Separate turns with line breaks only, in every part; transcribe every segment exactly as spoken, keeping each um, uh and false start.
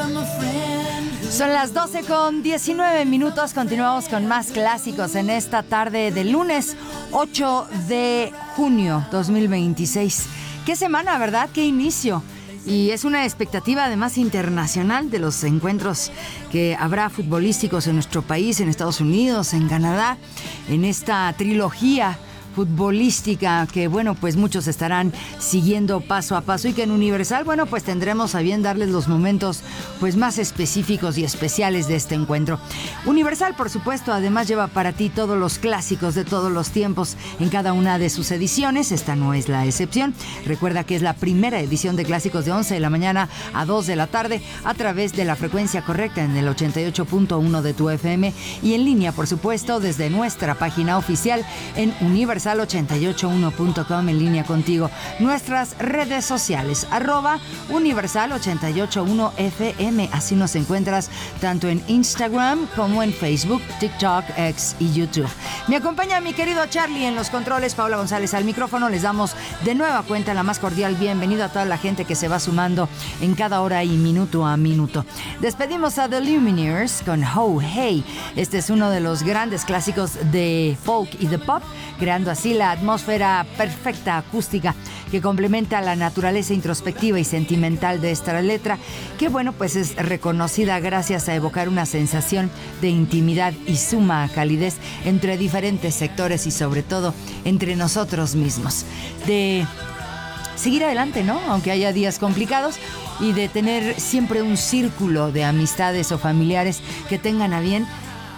Son las doce con diecinueve minutos. Continuamos con más clásicos en esta tarde de lunes ocho de junio dos mil veintiséis. Qué semana, ¿verdad? Qué inicio. Y es una expectativa además internacional de los encuentros que habrá futbolísticos en nuestro país, en Estados Unidos, en Canadá, en esta trilogía futbolística que, bueno, pues muchos estarán siguiendo paso a paso y que en Universal, bueno, pues tendremos a bien darles los momentos pues más específicos y especiales de este encuentro. Universal, por supuesto, además lleva para ti todos los clásicos de todos los tiempos en cada una de sus ediciones. Esta no es la excepción. Recuerda que es la primera edición de clásicos de once de la mañana a dos de la tarde a través de la frecuencia correcta en el ochenta y ocho punto uno de tu F M y en línea, por supuesto, desde nuestra página oficial en Universal ochenta y ocho uno punto com, en línea contigo. Nuestras redes sociales, arroba Universal ochenta y ocho uno F M. Así nos encuentras tanto en Instagram como en Facebook, TikTok, X y YouTube. Me acompaña mi querido Charlie en los controles, Paula González al micrófono. Les damos de nueva cuenta la más cordial bienvenida a toda la gente que se va sumando en cada hora y minuto a minuto. Despedimos a The Lumineers con Ho Hey. Este es uno de los grandes clásicos de folk y de pop, creando así la atmósfera perfecta acústica que complementa la naturaleza introspectiva y sentimental de esta letra, que bueno, pues es reconocida gracias a evocar una sensación de intimidad y suma calidez entre diferentes sectores y sobre todo entre nosotros mismos, de seguir adelante, ¿no? Aunque haya días complicados, y de tener siempre un círculo de amistades o familiares que tengan a bien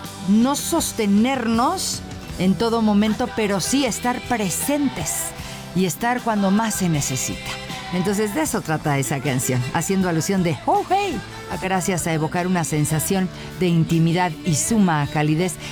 no sostenernos en todo momento, pero sí estar presentes y estar cuando más se necesita. Entonces de eso trata esa canción, haciendo alusión de Oh Hey, gracias a evocar una sensación de intimidad y suma calidez